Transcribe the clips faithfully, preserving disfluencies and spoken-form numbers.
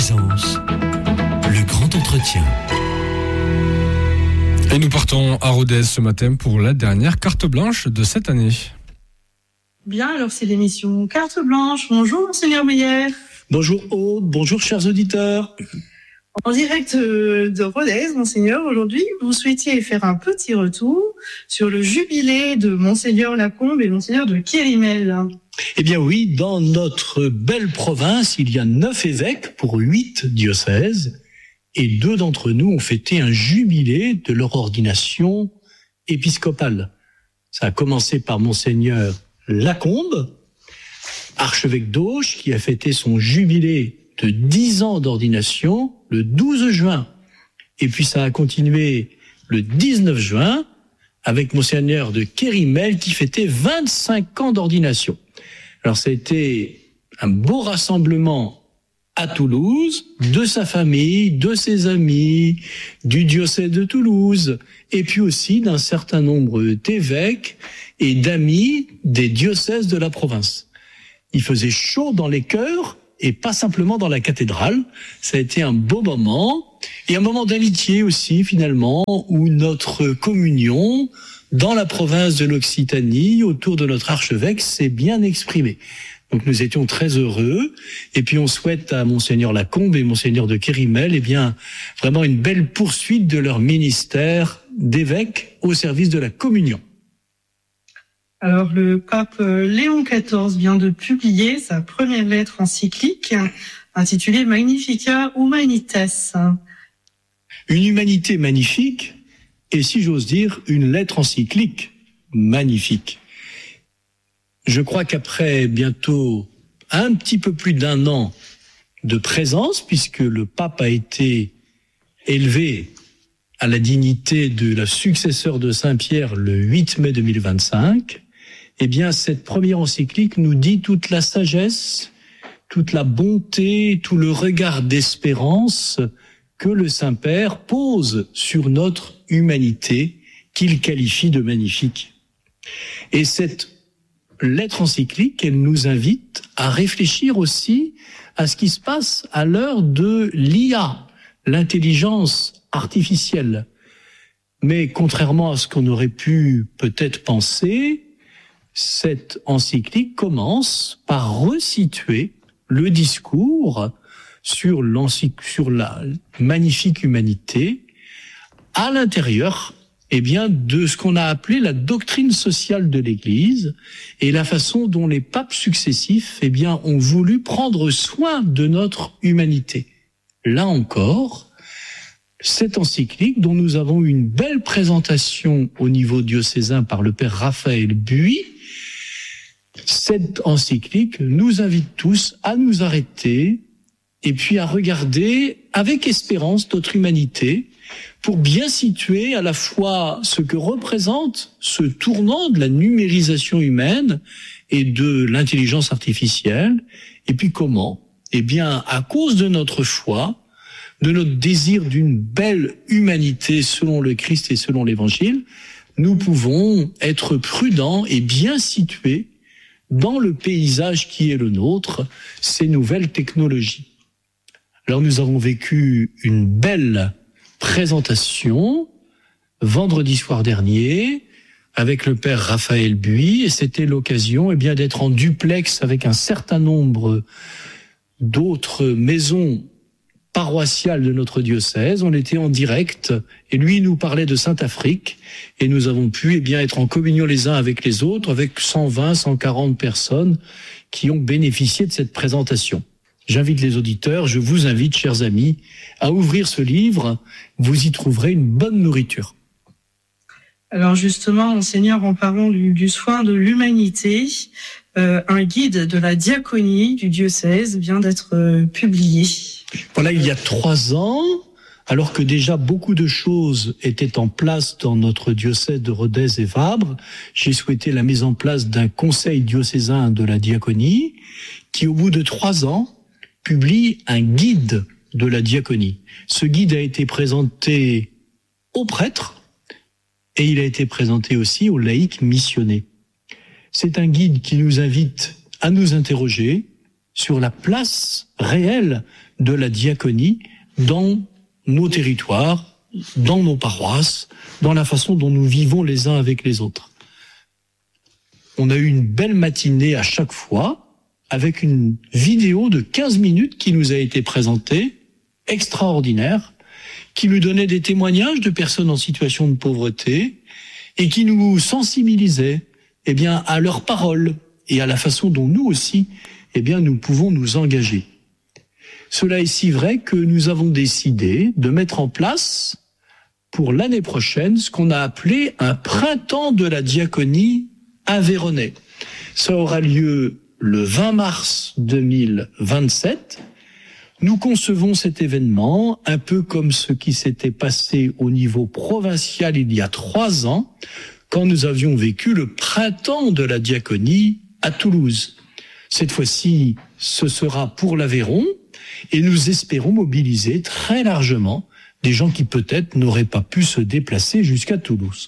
Présence, le grand entretien. Et nous partons à Rodez ce matin pour la dernière carte blanche de cette année. Bien, alors c'est l'émission Carte Blanche. Bonjour, Monseigneur Meyer. Bonjour Aude, bonjour chers auditeurs. En direct de Rodez, Monseigneur, aujourd'hui, vous souhaitiez faire un petit retour sur le jubilé de Monseigneur Lacombe et Monseigneur de Kérimel. Eh bien oui, dans notre belle province, il y a neuf évêques pour huit diocèses et deux d'entre nous ont fêté un jubilé de leur ordination épiscopale. Ça a commencé par Monseigneur Lacombe, archevêque d'Auch, qui a fêté son jubilé de dix ans d'ordination le douze juin. Et puis ça a continué le dix-neuf juin avec Monseigneur de Kérimel qui fêtait vingt-cinq ans d'ordination. Alors ça a été un beau rassemblement à Toulouse, de sa famille, de ses amis, du diocèse de Toulouse, et puis aussi d'un certain nombre d'évêques et d'amis des diocèses de la province. Il faisait chaud dans les chœurs et pas simplement dans la cathédrale. Ça a été un beau moment et un moment d'amitié aussi finalement où notre communion dans la province de l'Occitanie autour de notre archevêque s'est bien exprimée. Donc nous étions très heureux et puis on souhaite à Monseigneur Lacombe et Monseigneur de Kérimel eh bien vraiment une belle poursuite de leur ministère d'évêque au service de la communion. Alors, le pape Léon quatorze vient de publier sa première lettre encyclique intitulée Magnificat Humanitas. Une humanité magnifique et, si j'ose dire, une lettre encyclique magnifique. Je crois qu'après bientôt un petit peu plus d'un an de présence, puisque le pape a été élevé à la dignité de la successeur de Saint-Pierre le huit mai deux mille vingt-cinq, eh bien, cette première encyclique nous dit toute la sagesse, toute la bonté, tout le regard d'espérance que le Saint-Père pose sur notre humanité, qu'il qualifie de magnifique. Et cette lettre encyclique, elle nous invite à réfléchir aussi à ce qui se passe à l'heure de l'I A, l'intelligence artificielle. Mais contrairement à ce qu'on aurait pu peut-être penser, cette encyclique commence par resituer le discours sur, sur la magnifique humanité à l'intérieur eh bien, de ce qu'on a appelé la doctrine sociale de l'Église et la façon dont les papes successifs eh bien, ont voulu prendre soin de notre humanité. Là encore, cette encyclique, dont nous avons eu une belle présentation au niveau diocésain par le père Raphaël Buy, cette encyclique nous invite tous à nous arrêter et puis à regarder avec espérance notre humanité pour bien situer à la fois ce que représente ce tournant de la numérisation humaine et de l'intelligence artificielle et puis comment, eh bien, à cause de notre foi, de notre désir d'une belle humanité selon le Christ et selon l'Évangile, nous pouvons être prudents et bien situés dans le paysage qui est le nôtre, ces nouvelles technologies. Alors nous avons vécu une belle présentation vendredi soir dernier avec le père Raphaël Buy et c'était l'occasion eh bien, d'être en duplex avec un certain nombre d'autres maisons paroissiale de notre diocèse. On était en direct et lui nous parlait de Sainte-Afrique et nous avons pu eh bien être en communion les uns avec les autres avec cent vingt, cent quarante personnes qui ont bénéficié de cette présentation. J'invite les auditeurs, je vous invite, chers amis, à ouvrir ce livre. Vous y trouverez une bonne nourriture. Alors justement, Monseigneur, en parlant du, du soin de l'humanité, euh, un guide de la diaconie du diocèse vient d'être euh, publié. Voilà, il y a trois ans, alors que déjà beaucoup de choses étaient en place dans notre diocèse de Rodez et Vabre, j'ai souhaité la mise en place d'un conseil diocésain de la diaconie qui, au bout de trois ans, publie un guide de la diaconie. Ce guide a été présenté aux prêtres et il a été présenté aussi aux laïcs missionnés. C'est un guide qui nous invite à nous interroger sur la place réelle de la diaconie dans nos territoires, dans nos paroisses, dans la façon dont nous vivons les uns avec les autres. On a eu une belle matinée à chaque fois, avec une vidéo de quinze minutes qui nous a été présentée, extraordinaire, qui nous donnait des témoignages de personnes en situation de pauvreté et qui nous sensibilisait, eh bien, à leurs paroles et à la façon dont nous aussi, eh bien, nous pouvons nous engager. Cela est si vrai que nous avons décidé de mettre en place pour l'année prochaine ce qu'on a appelé un printemps de la diaconie aveyronnais. Ça aura lieu le vingt mars deux mille vingt-sept. Nous concevons cet événement un peu comme ce qui s'était passé au niveau provincial il y a trois ans, quand nous avions vécu le printemps de la diaconie à Toulouse. Cette fois-ci, ce sera pour l'Aveyron et nous espérons mobiliser très largement des gens qui peut-être n'auraient pas pu se déplacer jusqu'à Toulouse.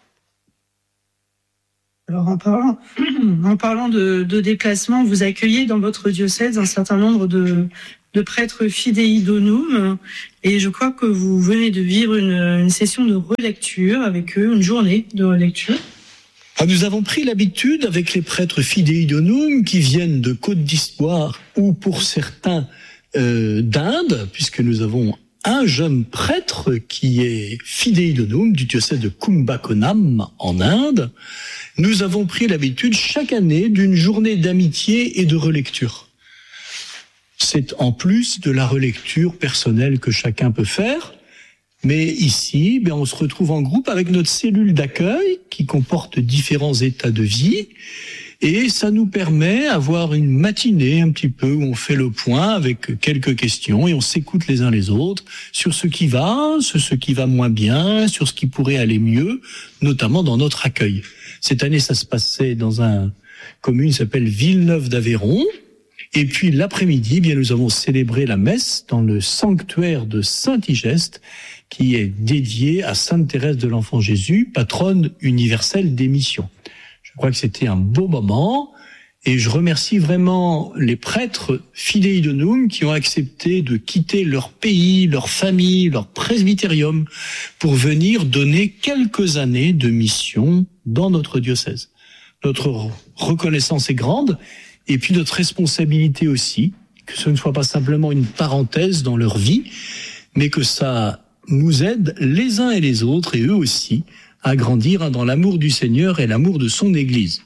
Alors en parlant, en parlant de, de déplacement, vous accueillez dans votre diocèse un certain nombre de, de prêtres fidei donum et je crois que vous venez de vivre une, une session de relecture avec eux, une journée de relecture. Ah, nous avons pris l'habitude avec les prêtres fidei donum qui viennent de Côte d'Ivoire ou pour certains euh, d'Inde, puisque nous avons un jeune prêtre qui est fidei donum du diocèse de Kumbakonam en Inde. Nous avons pris l'habitude chaque année d'une journée d'amitié et de relecture. C'est en plus de la relecture personnelle que chacun peut faire. Mais ici, ben, on se retrouve en groupe avec notre cellule d'accueil qui comporte différents états de vie. Et ça nous permet d'avoir une matinée un petit peu où on fait le point avec quelques questions et on s'écoute les uns les autres sur ce qui va, sur ce qui va moins bien, sur ce qui pourrait aller mieux, notamment dans notre accueil. Cette année, ça se passait dans une commune qui s'appelle Villeneuve d'Aveyron. Et puis l'après-midi, bien, nous avons célébré la messe dans le sanctuaire de Saint-Igeste, qui est dédié à Sainte Thérèse de l'Enfant Jésus, patronne universelle des missions. Je crois que c'était un beau moment et je remercie vraiment les prêtres fidei donum qui ont accepté de quitter leur pays, leur famille, leur presbytérium pour venir donner quelques années de mission dans notre diocèse. Notre reconnaissance est grande et puis notre responsabilité aussi, que ce ne soit pas simplement une parenthèse dans leur vie, mais que ça nous aide les uns et les autres et eux aussi à grandir dans l'amour du Seigneur et l'amour de son Église.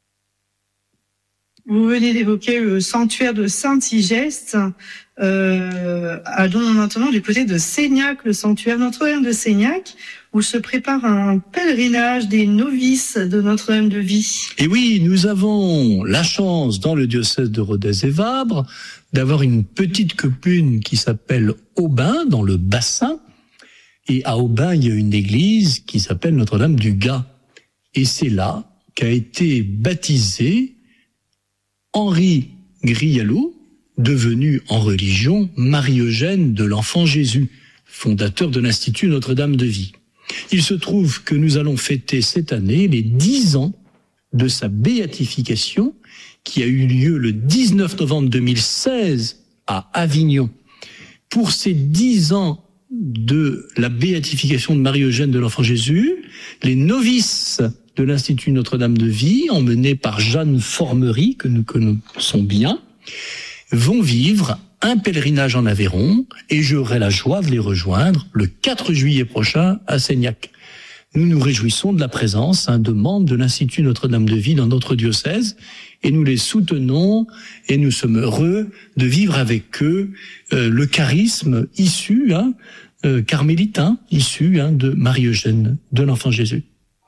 Vous venez d'évoquer le sanctuaire de Saint-Igeste, euh, allons maintenant du côté de Seignac, le sanctuaire Notre-Dame de Seignac, où se prépare un pèlerinage des novices de Notre-Dame de Vie. Et oui, nous avons la chance dans le diocèse de Rodez et Vabre d'avoir une petite commune qui s'appelle Aubin, dans le Bassin. Et à Aubin, il y a une église qui s'appelle Notre-Dame du Gard. Et c'est là qu'a été baptisé Henri Grialou, devenu en religion Marie-Eugène de l'Enfant Jésus, fondateur de l'Institut Notre-Dame de Vie. Il se trouve que nous allons fêter cette année les dix ans de sa béatification, qui a eu lieu le dix-neuf novembre deux mille seize à Avignon. Pour ces dix ans de la béatification de Marie-Eugène de l'Enfant Jésus, les novices de l'Institut Notre-Dame de Vie, emmenés par Jeanne Formery, que nous connaissons bien, vont vivre un pèlerinage en Aveyron et j'aurai la joie de les rejoindre le quatre juillet prochain à Seignac. Nous nous réjouissons de la présence hein, de membres de l'Institut Notre-Dame de Vie dans notre diocèse et nous les soutenons et nous sommes heureux de vivre avec eux euh, le charisme issu, hein, euh, carmélitain, issu hein, de Marie-Eugène de l'Enfant Jésus.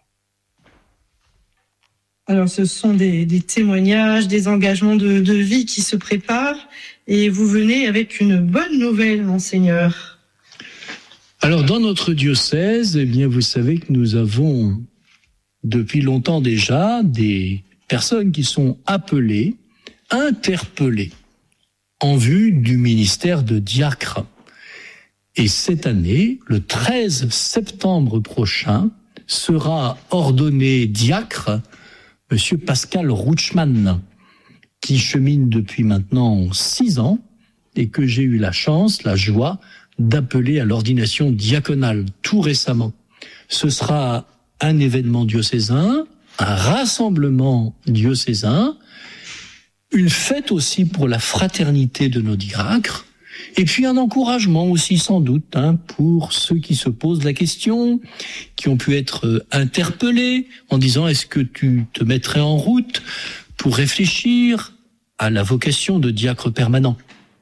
Alors ce sont des, des témoignages, des engagements de, de vie qui se préparent et vous venez avec une bonne nouvelle, Monseigneur. Alors dans notre diocèse, eh bien vous savez que nous avons depuis longtemps déjà des personnes qui sont appelées, interpellées en vue du ministère de diacre. Et cette année, le treize septembre prochain, sera ordonné diacre Monsieur Pascal Rouchman, qui chemine depuis maintenant six ans et que j'ai eu la chance, la joie d'appeler à l'ordination diaconale tout récemment. Ce sera un événement diocésain, un rassemblement diocésain, une fête aussi pour la fraternité de nos diacres, et puis un encouragement aussi sans doute hein, pour ceux qui se posent la question, qui ont pu être interpellés en disant est-ce que tu te mettrais en route pour réfléchir à la vocation de diacre permanent.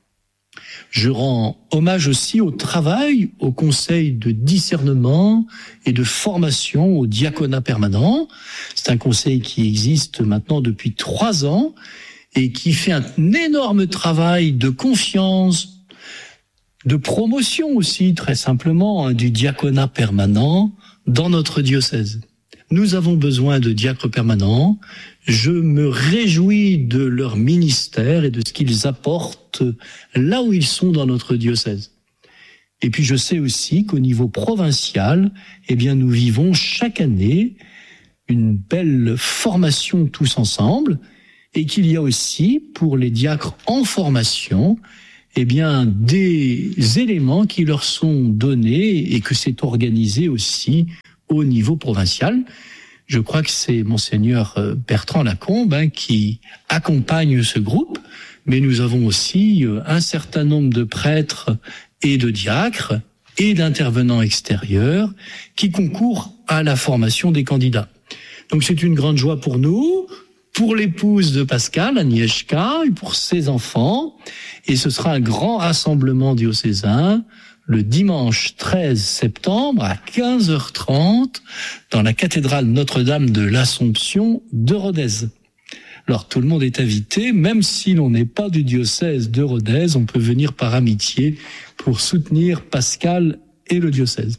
Je rends hommage aussi au travail, au conseil de discernement et de formation au diaconat permanent. C'est un conseil qui existe maintenant depuis trois ans et qui fait un énorme travail de confiance, de promotion aussi, très simplement, hein, du diaconat permanent dans notre diocèse. Nous avons besoin de diacres permanents. Je me réjouis de leur ministère et de ce qu'ils apportent là où ils sont dans notre diocèse. Et puis je sais aussi qu'au niveau provincial, eh bien nous vivons chaque année une belle formation tous ensemble et qu'il y a aussi pour les diacres en formation eh bien des éléments qui leur sont donnés et que c'est organisé aussi au niveau provincial. Je crois que c'est Monseigneur Bertrand Lacombe hein, qui accompagne ce groupe, mais nous avons aussi un certain nombre de prêtres et de diacres et d'intervenants extérieurs qui concourent à la formation des candidats. Donc c'est une grande joie pour nous, pour l'épouse de Pascal, Agnieszka, et pour ses enfants, et ce sera un grand rassemblement diocésain le dimanche treize septembre à quinze heures trente dans la cathédrale Notre-Dame de l'Assomption de Rodez. Alors tout le monde est invité, même si l'on n'est pas du diocèse de Rodez, on peut venir par amitié pour soutenir Pascal et le diocèse.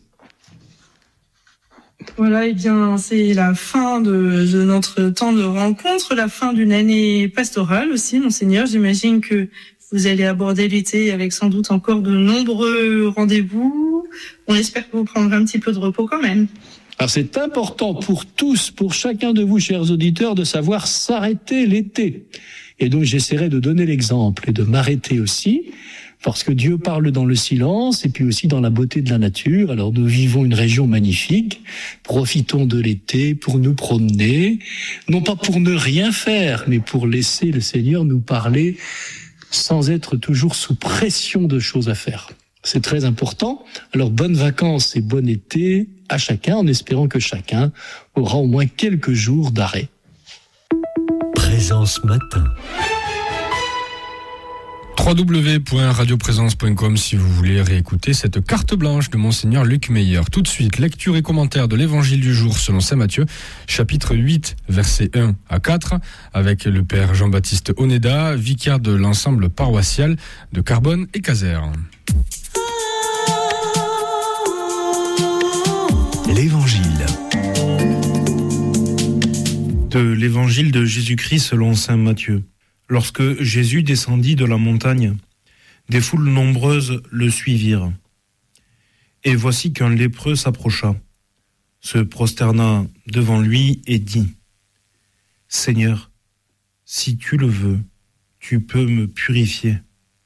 Voilà, et eh bien c'est la fin de, de notre temps de rencontre, la fin d'une année pastorale aussi, Monseigneur. J'imagine que vous allez aborder l'été avec sans doute encore de nombreux rendez-vous. On espère que vous prendrez un petit peu de repos quand même. Alors c'est important pour tous, pour chacun de vous, chers auditeurs, de savoir s'arrêter l'été. Et donc j'essaierai de donner l'exemple et de m'arrêter aussi, parce que Dieu parle dans le silence et puis aussi dans la beauté de la nature. Alors nous vivons une région magnifique, profitons de l'été pour nous promener, non pas pour ne rien faire, mais pour laisser le Seigneur nous parler sans être toujours sous pression de choses à faire. C'est très important. Alors, bonnes vacances et bon été à chacun, en espérant que chacun aura au moins quelques jours d'arrêt. Présence matin. w w w point radio présence point com si vous voulez réécouter cette carte blanche de Monseigneur Luc Meyer. Tout de suite, lecture et commentaire de l'évangile du jour selon saint Matthieu, chapitre huit, versets un à quatre, avec le père Jean-Baptiste Oneda, vicaire de l'ensemble paroissial de Carbone et Casères. L'évangile. De l'évangile de Jésus-Christ selon saint Matthieu. Lorsque Jésus descendit de la montagne, des foules nombreuses le suivirent. Et voici qu'un lépreux s'approcha, se prosterna devant lui et dit : « Seigneur, si tu le veux, tu peux me purifier. »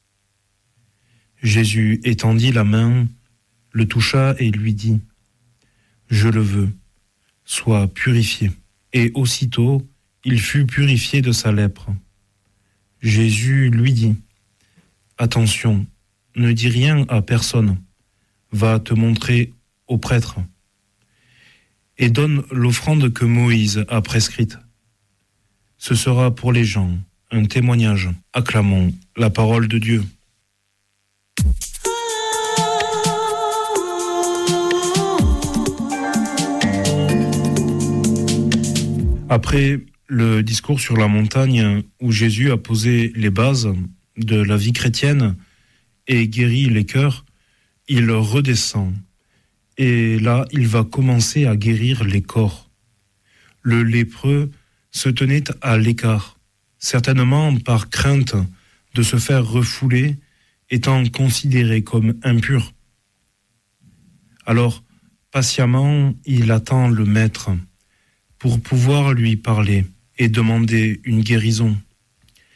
Jésus étendit la main, le toucha et lui dit : « Je le veux, sois purifié. » Et aussitôt, il fut purifié de sa lèpre. Jésus lui dit : « Attention, ne dis rien à personne, va te montrer au prêtre et donne l'offrande que Moïse a prescrite. Ce sera pour les gens un témoignage. Acclamons la parole de Dieu. » Après le discours sur la montagne où Jésus a posé les bases de la vie chrétienne et guéri les cœurs, il redescend. Et là, il va commencer à guérir les corps. Le lépreux se tenait à l'écart, certainement par crainte de se faire refouler, étant considéré comme impur. Alors, patiemment, il attend le maître pour pouvoir lui parler et demander une guérison.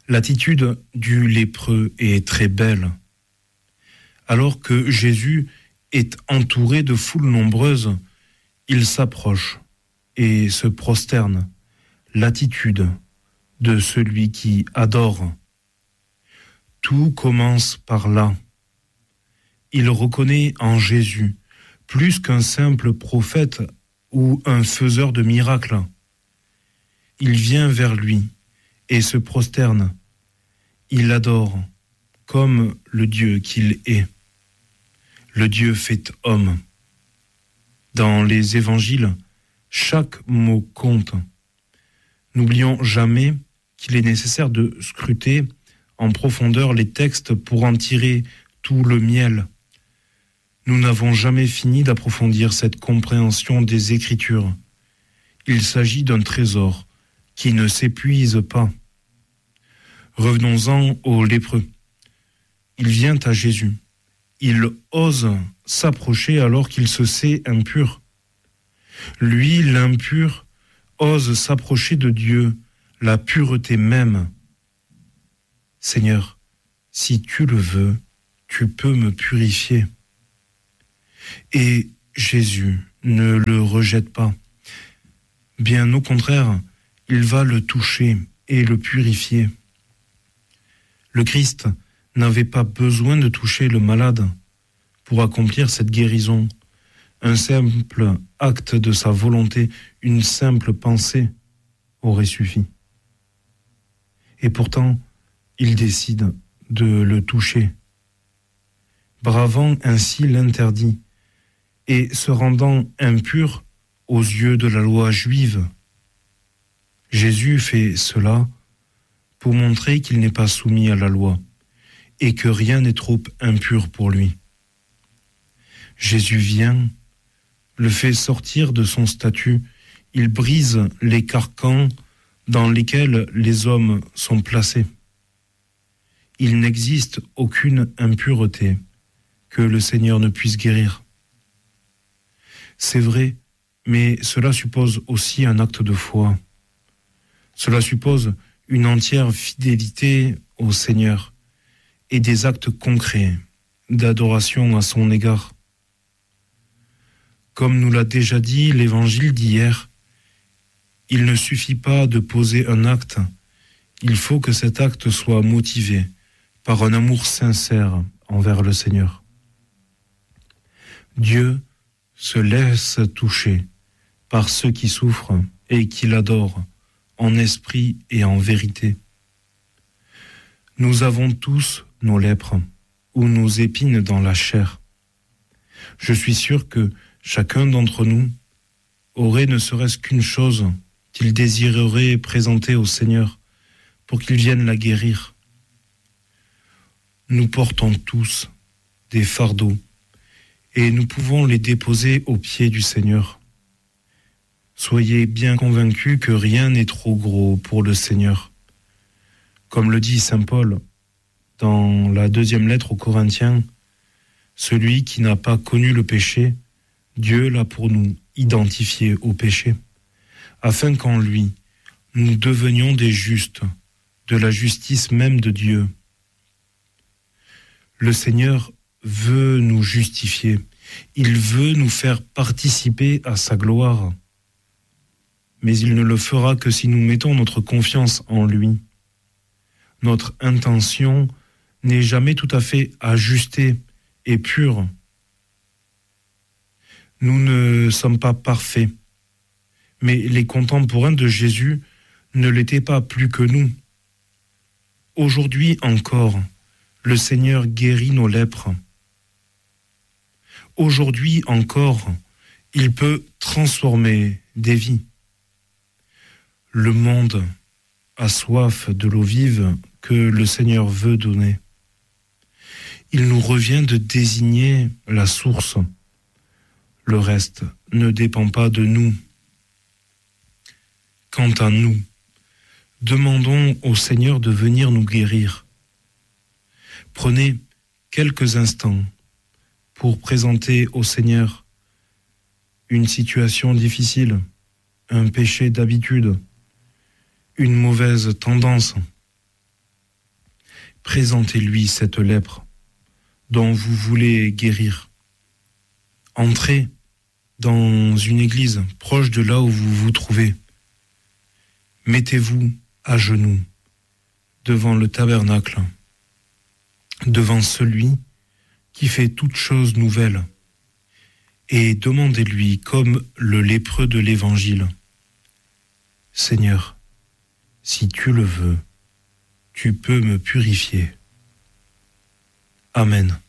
L'attitude du lépreux est très belle. Alors que Jésus est entouré de foules nombreuses, il s'approche et se prosterne. L'attitude de celui qui adore. Tout commence par là. Il reconnaît en Jésus plus qu'un simple prophète ou un faiseur de miracles. Il vient vers lui et se prosterne. Il adore comme le Dieu qu'il est. Le Dieu fait homme. Dans les évangiles, chaque mot compte. N'oublions jamais qu'il est nécessaire de scruter en profondeur les textes pour en tirer tout le miel. Nous n'avons jamais fini d'approfondir cette compréhension des Écritures. Il s'agit d'un trésor qui ne s'épuise pas. Revenons-en au lépreux. Il vient à Jésus. Il ose s'approcher alors qu'il se sait impur. Lui, l'impur, ose s'approcher de Dieu, la pureté même. Seigneur, si tu le veux, tu peux me purifier. Et Jésus ne le rejette pas. Bien au contraire, il va le toucher et le purifier. Le Christ n'avait pas besoin de toucher le malade pour accomplir cette guérison. Un simple acte de sa volonté, une simple pensée aurait suffi. Et pourtant, il décide de le toucher, bravant ainsi l'interdit et se rendant impur aux yeux de la loi juive. Jésus fait cela pour montrer qu'il n'est pas soumis à la loi et que rien n'est trop impur pour lui. Jésus vient, le fait sortir de son statut, il brise les carcans dans lesquels les hommes sont placés. Il n'existe aucune impureté que le Seigneur ne puisse guérir. C'est vrai, mais cela suppose aussi un acte de foi. Cela suppose une entière fidélité au Seigneur et des actes concrets d'adoration à son égard. Comme nous l'a déjà dit l'évangile d'hier, il ne suffit pas de poser un acte, il faut que cet acte soit motivé par un amour sincère envers le Seigneur. Dieu se laisse toucher par ceux qui souffrent et qui l'adorent en esprit et en vérité. Nous avons tous nos lèpres ou nos épines dans la chair. Je suis sûr que chacun d'entre nous aurait ne serait-ce qu'une chose qu'il désirerait présenter au Seigneur pour qu'il vienne la guérir. Nous portons tous des fardeaux et nous pouvons les déposer aux pieds du Seigneur. Soyez bien convaincus que rien n'est trop gros pour le Seigneur. Comme le dit saint Paul dans la deuxième lettre aux Corinthiens, celui qui n'a pas connu le péché, Dieu l'a pour nous identifié au péché, afin qu'en lui, nous devenions des justes, de la justice même de Dieu. Le Seigneur veut nous justifier, il veut nous faire participer à sa gloire, mais il ne le fera que si nous mettons notre confiance en lui. Notre intention n'est jamais tout à fait ajustée et pure. Nous ne sommes pas parfaits, mais les contemporains de Jésus ne l'étaient pas plus que nous. Aujourd'hui encore, le Seigneur guérit nos lèpres. Aujourd'hui encore, il peut transformer des vies. Le monde a soif de l'eau vive que le Seigneur veut donner. Il nous revient de désigner la source. Le reste ne dépend pas de nous. Quant à nous, demandons au Seigneur de venir nous guérir. Prenez quelques instants pour présenter au Seigneur une situation difficile, un péché d'habitude, une mauvaise tendance. présentez-lui cette lèpre dont vous voulez guérir. Entrez dans une église proche de là où vous vous trouvez. Mettez-vous à genoux devant le tabernacle, devant celui qui fait toutes choses nouvelles, et demandez-lui comme le lépreux de l'Évangile: Seigneur, si tu le veux, tu peux me purifier. Amen.